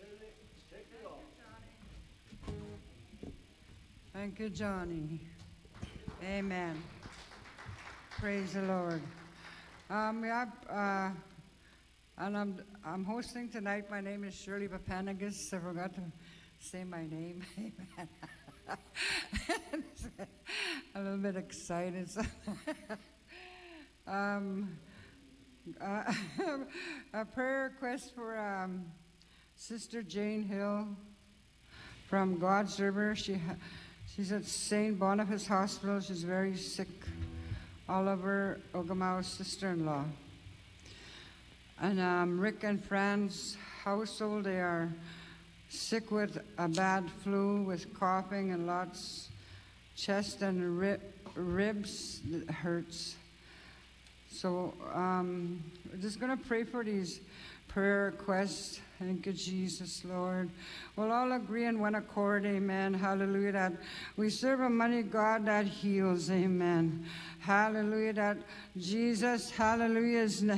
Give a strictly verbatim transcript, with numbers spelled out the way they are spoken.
Thank you, Johnny. Amen. Praise the Lord. Um, we have, uh, and I'm, I'm hosting tonight. My name is Shirley Papanagas. I forgot to say my name. Amen. A little bit excited. um, uh, a prayer request for um, Sister Jane Hill from God's River. She ha- she's at Saint Boniface Hospital. She's very sick. Oliver Ogamao's sister-in-law. And um, Rick and Fran's household, they are sick with a bad flu, with coughing and lots, chest and rib, ribs that hurts. So um, we're just going to pray for these prayer requests. Thank you, Jesus, Lord. We'll all agree in one accord, amen. Hallelujah, that we serve a mighty God that heals, amen. Hallelujah, that Jesus, hallelujah, is